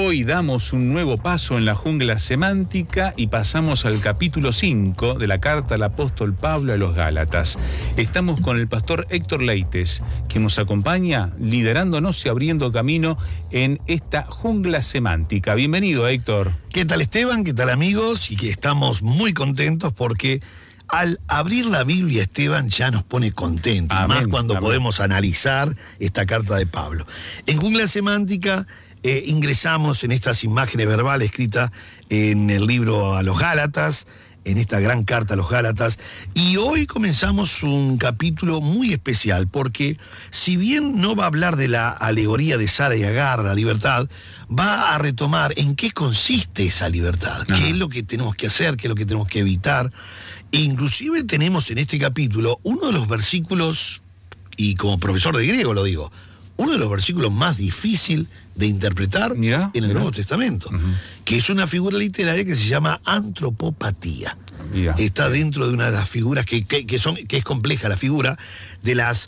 Hoy damos un nuevo paso en la jungla semántica y pasamos al capítulo 5 de la carta al apóstol Pablo a los Gálatas. Estamos con el pastor Héctor Leites, que nos acompaña liderándonos y abriendo camino en esta jungla semántica. Bienvenido, Héctor. ¿Qué tal, Esteban? ¿Qué tal, amigos? Y que estamos muy contentos porque al abrir la Biblia, Esteban, ya nos pone contentos, más cuando podemos analizar esta carta de Pablo. En jungla semántica ingresamos en estas imágenes verbales escritas en el libro a los Gálatas, en esta gran carta a los Gálatas, y hoy comenzamos un capítulo muy especial, porque si bien no va a hablar de la alegoría de Sara y Agar, la libertad, va a retomar en qué consiste esa libertad, qué es lo que tenemos que hacer, qué es lo que tenemos que evitar. E inclusive tenemos en este capítulo uno de los versículos, y como profesor de griego lo digo, uno de los versículos más difíciles de interpretar en el Nuevo Testamento, que es una figura literaria que se llama antropopatía. Está dentro de una de las figuras que es compleja la figura, de las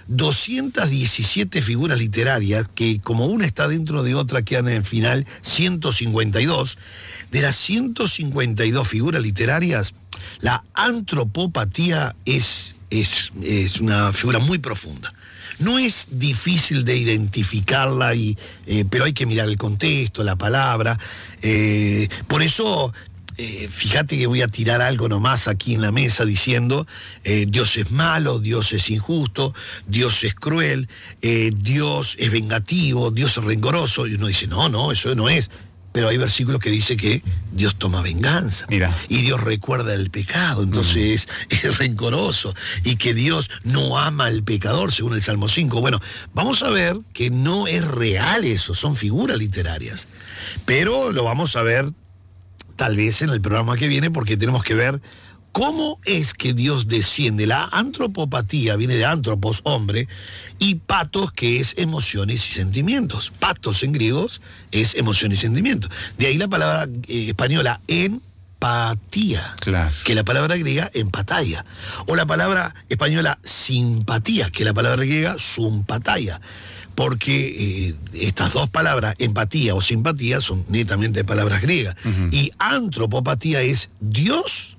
217 figuras literarias, que como una está dentro de otra quedan en el final 152. De las 152 figuras literarias, la antropopatía es una figura muy profunda. No es difícil de identificarla, pero hay que mirar el contexto, la palabra. Por eso, fíjate que voy a tirar algo nomás aquí en la mesa diciendo, Dios es malo, Dios es injusto, Dios es cruel, Dios es vengativo, Dios es rencoroso. Y uno dice, no, eso no es. Pero hay versículos que dice que Dios toma venganza. Y Dios recuerda el pecado, entonces es rencoroso. Y que Dios no ama al pecador, según el Salmo 5. Bueno, vamos a ver que no es real eso, son figuras literarias. Pero lo vamos a ver tal vez en el programa que viene, porque tenemos que ver cómo es que Dios desciende. La antropopatía viene de antropos, hombre, y patos, que es emociones y sentimientos. Patos en griegos es emociones y sentimientos. De ahí la palabra española empatía, que la palabra griega empataya. O la palabra española simpatía, que la palabra griega sympataya. Porque estas dos palabras, empatía o simpatía, son netamente palabras griegas. Y antropopatía es Dios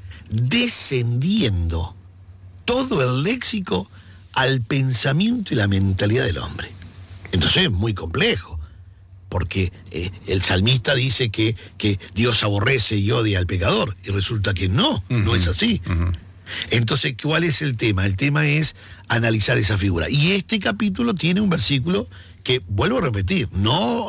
descendiendo todo el léxico al pensamiento y la mentalidad del hombre. Entonces es muy complejo, porque el salmista dice que Dios aborrece y odia al pecador, y resulta que no es así. Entonces, ¿cuál es el tema? El tema es analizar esa figura. Y este capítulo tiene un versículo que, vuelvo a repetir, no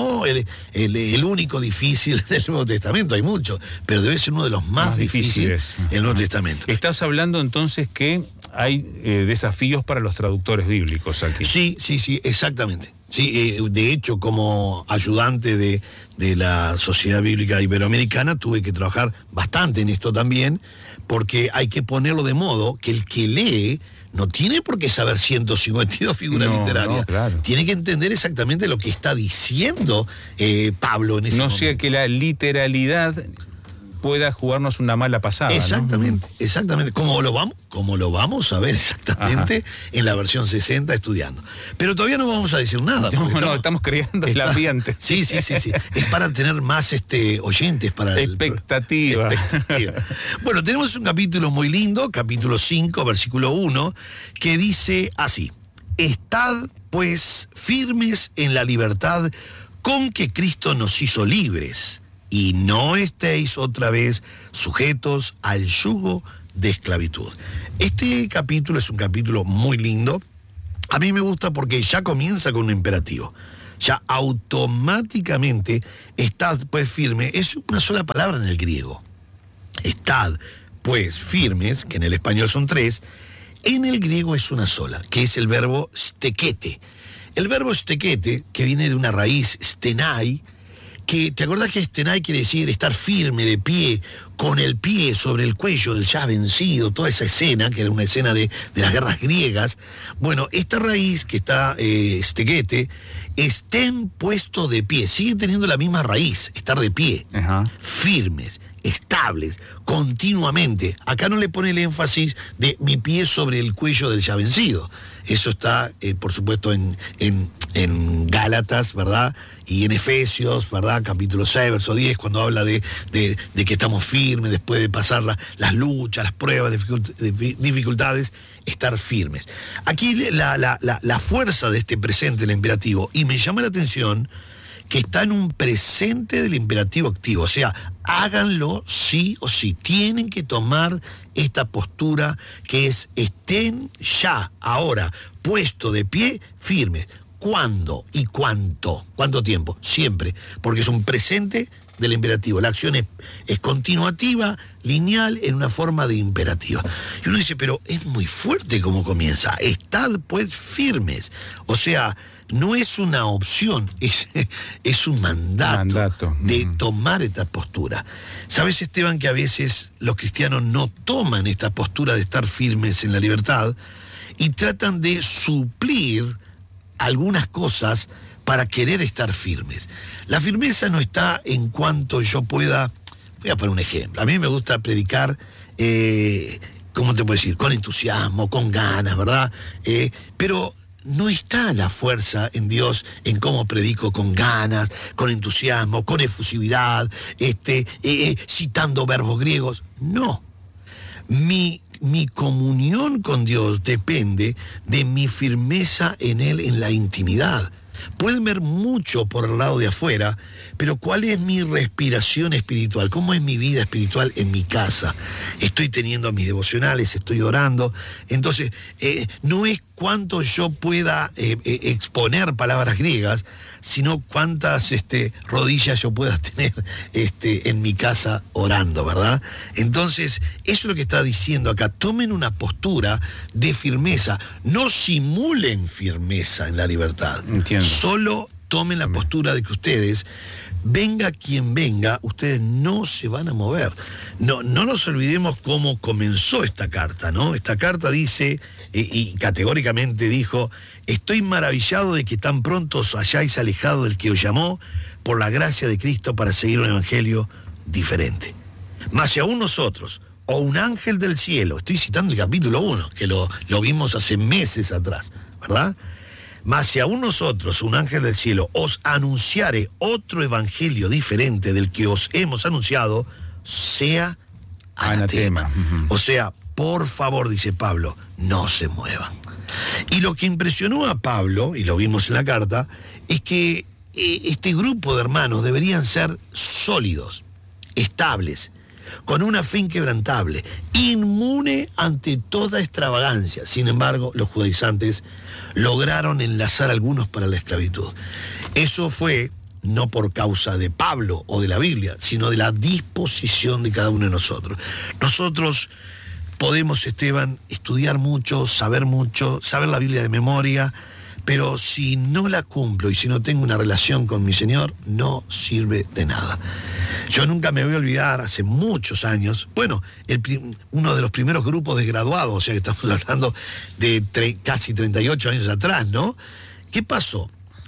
el único difícil del Nuevo Testamento, hay muchos, pero debe ser uno de los más difíciles del Nuevo Testamento. Estás hablando entonces que hay desafíos para los traductores bíblicos aquí. Sí, exactamente. Sí, de hecho, como ayudante de la Sociedad Bíblica Iberoamericana, tuve que trabajar bastante en esto también, porque hay que ponerlo de modo que el que lee no tiene por qué saber 152 figuras literarias. Tiene que entender exactamente lo que está diciendo Pablo en ese momento. No sea que la literalidad pueda jugarnos una mala pasada. Exactamente, exactamente. Como lo vamos a ver exactamente en la versión 60 estudiando. Pero todavía no vamos a decir nada. Estamos creando el ambiente. Sí. Es para tener más oyentes para expectativa. Bueno, tenemos un capítulo muy lindo, capítulo 5, versículo 1, que dice así: Estad, pues, firmes en la libertad con que Cristo nos hizo libres, y no estéis otra vez sujetos al yugo de esclavitud. Este capítulo es un capítulo muy lindo. A mí me gusta porque ya comienza con un imperativo. Ya automáticamente, estad pues firme, es una sola palabra en el griego. Estad pues firmes, que en el español son tres, en el griego es una sola, que es el verbo stekete. El verbo stekete, que viene de una raíz stenai, que te acordás que stenai quiere decir estar firme, de pie, con el pie sobre el cuello del ya vencido, toda esa escena, que era una escena de las guerras griegas. Bueno, esta raíz que está stekete, estén puestos de pie, sigue teniendo la misma raíz, estar de pie, firmes. estables, continuamente. Acá no le pone el énfasis de mi pie sobre el cuello del ya vencido. Eso está, por supuesto, en Gálatas, ¿verdad? Y en Efesios, ¿verdad? Capítulo 6, verso 10, cuando habla de que estamos firmes después de pasar las luchas, las pruebas, dificultades, estar firmes. Aquí la fuerza de este presente, el imperativo, y me llama la atención que está en un presente del imperativo activo, o sea, háganlo sí o sí, tienen que tomar esta postura que es estén ya, ahora, puesto de pie, firmes. ¿Cuándo y cuánto? ¿Cuánto tiempo? Siempre, porque es un presente del imperativo. La acción es continuativa, lineal, en una forma de imperativa. Y uno dice, pero es muy fuerte como comienza. Estad pues firmes. O sea, no es una opción, es un mandato de tomar esta postura. ¿Sabes, Esteban, que a veces los cristianos no toman esta postura de estar firmes en la libertad y tratan de suplir algunas cosas para querer estar firmes? La firmeza no está en cuanto yo pueda. Voy a poner un ejemplo. A mí me gusta predicar, ¿cómo te puedo decir? Con entusiasmo, con ganas, ¿verdad? Pero no está la fuerza en Dios en cómo predico con ganas, con entusiasmo, con efusividad, citando verbos griegos. No. Mi comunión con Dios depende de mi firmeza en Él en la intimidad. Pueden ver mucho por el lado de afuera, pero ¿cuál es mi respiración espiritual? ¿Cómo es mi vida espiritual en mi casa? Estoy teniendo mis devocionales, estoy orando. Entonces, no es cuánto yo pueda exponer palabras griegas, sino cuántas rodillas yo pueda tener en mi casa orando, ¿verdad? Entonces, eso es lo que está diciendo acá. Tomen una postura de firmeza. No simulen firmeza en la libertad. Entiendo. Solo tomen la postura de que ustedes, venga quien venga, ustedes no se van a mover. No nos olvidemos cómo comenzó esta carta, ¿no? Esta carta dice, y categóricamente dijo, estoy maravillado de que tan pronto os hayáis alejado del que os llamó por la gracia de Cristo para seguir un evangelio diferente. Mas si aún nosotros, o un ángel del cielo, estoy citando el capítulo 1, que lo vimos hace meses atrás, ¿verdad? Mas si aún nosotros, un ángel del cielo, os anunciare otro evangelio diferente del que os hemos anunciado, sea anatema. O sea, por favor, dice Pablo, no se muevan. Y lo que impresionó a Pablo, y lo vimos en la carta, es que este grupo de hermanos deberían ser sólidos, estables, con una fe inquebrantable, inmune ante toda extravagancia. Sin embargo, los judaizantes lograron enlazar a algunos para la esclavitud. Eso fue no por causa de Pablo o de la Biblia, sino de la disposición de cada uno de nosotros. Nosotros podemos, Esteban, estudiar mucho, saber la Biblia de memoria, pero si no la cumplo y si no tengo una relación con mi Señor, no sirve de nada. Yo nunca me voy a olvidar, hace muchos años, bueno, uno de los primeros grupos de graduados, o sea que estamos hablando de casi 38 años atrás, ¿no? ¿Qué pasó?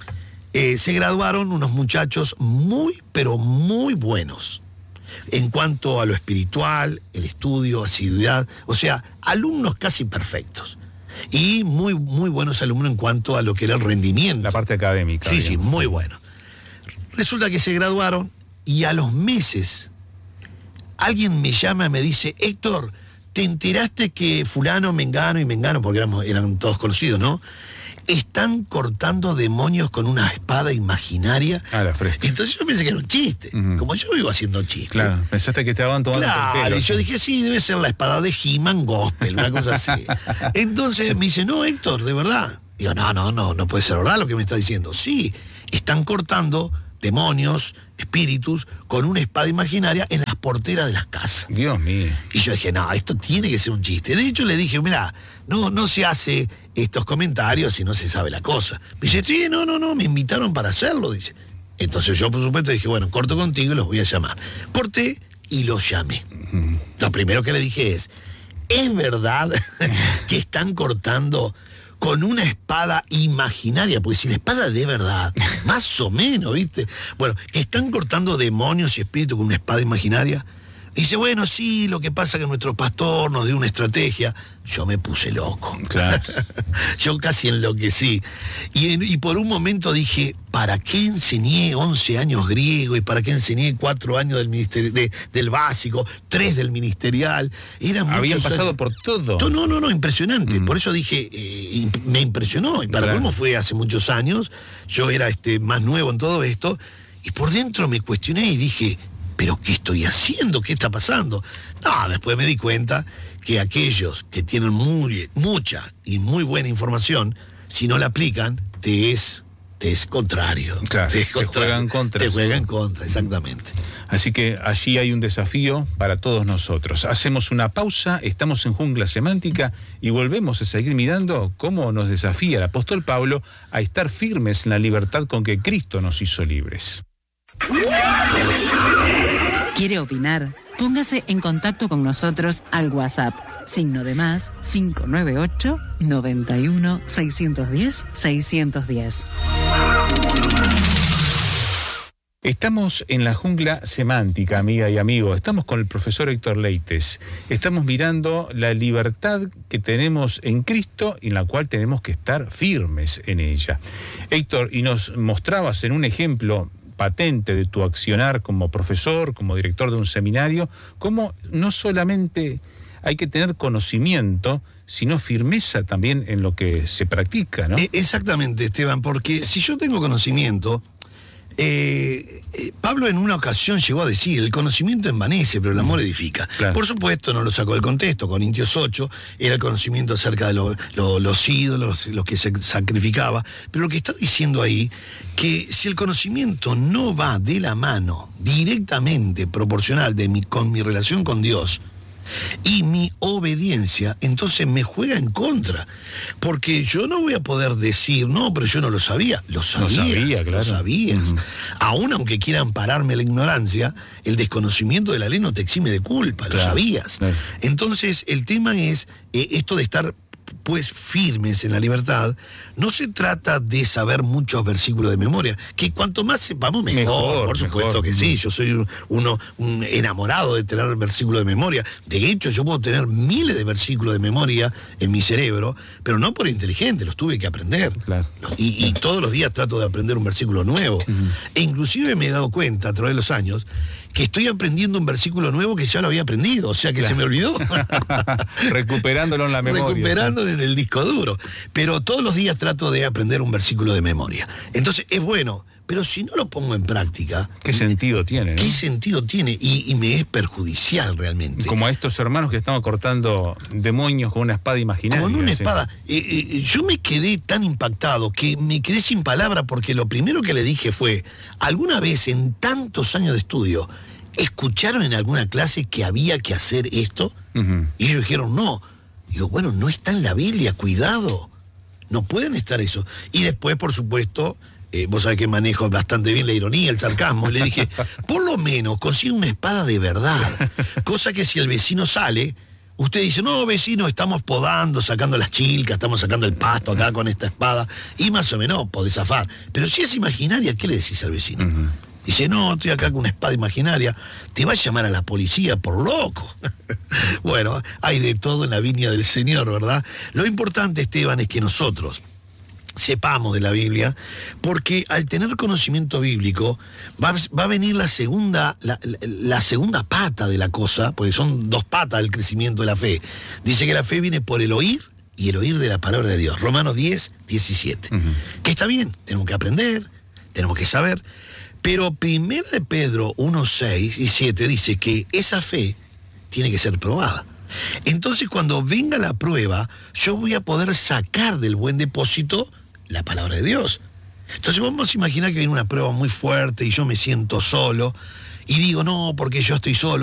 Se graduaron unos muchachos muy, pero muy buenos en cuanto a lo espiritual, el estudio, asiduidad, o sea, alumnos casi perfectos. Y muy, muy buenos alumnos en cuanto a lo que era el rendimiento. La parte académica. Sí, digamos. sí, muy bueno. Resulta que se graduaron y a los meses alguien me llama y me dice, Héctor, ¿te enteraste que fulano, mengano y mengano, porque eran todos conocidos, ¿no? Están cortando demonios con una espada imaginaria. La fresca. Entonces yo pensé que era un chiste, como yo vivo haciendo chistes. Claro, pensaste que te estaban tomando Claro, el pelo. y yo dije, sí, debe ser la espada de He-Man Gospel, una cosa así. Entonces me dice, no, Héctor, de verdad. Digo, no puede ser verdad lo que me está diciendo. Sí, están cortando demonios, espíritus, con una espada imaginaria en las porteras de las casas. Dios mío. Y yo dije, no, esto tiene que ser un chiste. De hecho, le dije, mira, no se hace estos comentarios si no se sabe la cosa. Me dice, sí, no, me invitaron para hacerlo, dice. Entonces yo, por supuesto, dije, bueno, corto contigo y los voy a llamar. Corté y los llamé. Lo primero que le dije ¿es verdad que están cortando con una espada imaginaria? Porque si la espada de verdad, más o menos, ¿viste? Bueno, que están cortando demonios y espíritus con una espada imaginaria. Dice, bueno, sí, lo que pasa es que nuestro pastor nos dio una estrategia. Yo me puse loco. Claro. Yo casi enloquecí. Y por un momento dije, ¿para qué enseñé 11 años griego? ¿Y para qué enseñé 4 años del básico, 3 del ministerial? Habían pasado por todo. No, impresionante. Por eso dije, me impresionó. Y para cómo fue hace muchos años, yo era más nuevo en todo esto, y por dentro me cuestioné y dije, ¿pero qué estoy haciendo? ¿Qué está pasando? No, después me di cuenta que aquellos que tienen mucha y muy buena información, si no la aplican, te es contrario. Claro, te juegan contra. Te juegan contra, exactamente. Así que allí hay un desafío para todos nosotros. Hacemos una pausa, estamos en Jungla Semántica y volvemos a seguir mirando cómo nos desafía el apóstol Pablo a estar firmes en la libertad con que Cristo nos hizo libres. ¿Quiere opinar? Póngase en contacto con nosotros al WhatsApp, +, 598 91 610 610. Estamos en la Jungla Semántica, amiga y amigo. Estamos con el profesor Héctor Leites. Estamos mirando la libertad que tenemos en Cristo y en la cual tenemos que estar firmes en ella. Héctor, y nos mostrabas en un ejemplo patente de tu accionar como profesor, como director de un seminario, cómo no solamente hay que tener conocimiento, sino firmeza también en lo que se practica, ¿no? Exactamente, Esteban, porque si yo tengo conocimiento, Pablo en una ocasión llegó a decir, el conocimiento envanece, pero el amor edifica. Claro. Por supuesto, no lo sacó del contexto. Corintios 8 era el conocimiento acerca de los ídolos, los que se sacrificaba. Pero lo que está diciendo ahí, que si el conocimiento no va de la mano, directamente proporcional con mi relación con Dios, y mi obediencia, entonces me juega en contra, porque yo no voy a poder decir, no, pero yo no lo sabía. Lo sabías, claro. Lo sabías. Aún aunque quieran pararme la ignorancia, el desconocimiento de la ley no te exime de culpa, claro, lo sabías. Claro. Entonces, el tema es esto de estar pues firmes en la libertad. No se trata de saber muchos versículos de memoria, que cuanto más sepamos mejor, por supuesto que sí. Yo soy un enamorado de tener versículos de memoria. De hecho, yo puedo tener miles de versículos de memoria en mi cerebro, pero no por inteligente, los tuve que aprender. Claro. Y todos los días trato de aprender un versículo nuevo. E inclusive me he dado cuenta a través de los años que estoy aprendiendo un versículo nuevo que ya lo había aprendido, o sea que se me olvidó. Recuperándolo en la memoria. Recuperándolo en el disco duro. Pero todos los días trato de aprender un versículo de memoria. Entonces es bueno, pero si no lo pongo en práctica... ¿Qué sentido tiene, no? ¿Qué sentido tiene? Y me es perjudicial realmente. Como a estos hermanos que estaban cortando demonios con una espada imaginaria. Con una espada. Yo me quedé tan impactado que me quedé sin palabra, porque lo primero que le dije fue, ¿alguna vez en tantos años de estudio escucharon en alguna clase que había que hacer esto? Y ellos dijeron, no. Digo, bueno, no está en la Biblia, cuidado. No pueden estar eso. Y después, por supuesto, vos sabés que manejo bastante bien la ironía, el sarcasmo. Y le dije, por lo menos consigue una espada de verdad. Cosa que si el vecino sale, usted dice, no, vecino, estamos podando, sacando las chilcas, estamos sacando el pasto acá con esta espada. Y más o menos podés zafar. Pero si es imaginaria, ¿qué le decís al vecino? Dice, no, estoy acá con una espada imaginaria. Te va a llamar a la policía por loco. Bueno, hay de todo en la viña del Señor, ¿verdad? Lo importante, Esteban, es que nosotros sepamos de la Biblia, porque al tener conocimiento bíblico va a venir la segunda pata de la cosa, porque son 2 patas del crecimiento de la fe. Dice que la fe viene por el oír, y el oír de la palabra de Dios. Romanos 10, 17. Que está bien, tenemos que aprender, tenemos que saber. Pero 1 de Pedro 1, 6 y 7 dice que esa fe tiene que ser probada. Entonces, cuando venga la prueba, yo voy a poder sacar del buen depósito la palabra de Dios. Entonces, vamos a imaginar que viene una prueba muy fuerte y yo me siento solo y digo, no, porque yo estoy solo.